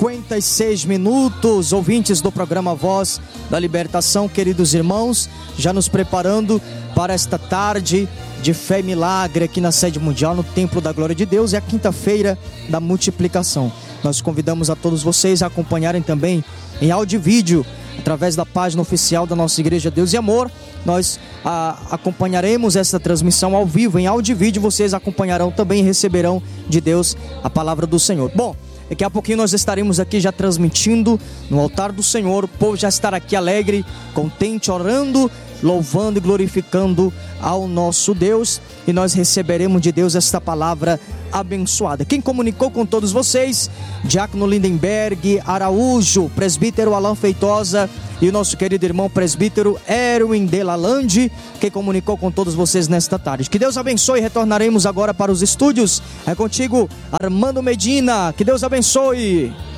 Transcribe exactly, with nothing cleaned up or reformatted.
cinquenta e seis minutos, ouvintes do programa Voz da Libertação, queridos irmãos, já nos preparando para esta tarde de fé e milagre aqui na sede mundial, no Templo da Glória de Deus, é a quinta-feira da multiplicação. Nós convidamos a todos vocês a acompanharem também em áudio e vídeo, através da página oficial da nossa Igreja Deus e Amor. Nós a, acompanharemos essa transmissão ao vivo, em áudio e vídeo. Vocês acompanharão também e receberão de Deus a palavra do Senhor. Bom, daqui a pouquinho nós estaremos aqui já transmitindo no altar do Senhor. O povo já estará aqui alegre, contente, orando, louvando e glorificando ao nosso Deus, e nós receberemos de Deus esta palavra abençoada. Quem comunicou com todos vocês, Diácono Lindenberg Araújo, presbítero Alan Feitosa e o nosso querido irmão presbítero Erwin Delalande, que comunicou com todos vocês nesta tarde. Que Deus abençoe. Retornaremos agora para os estúdios. É contigo, Armando Medina. Que Deus abençoe.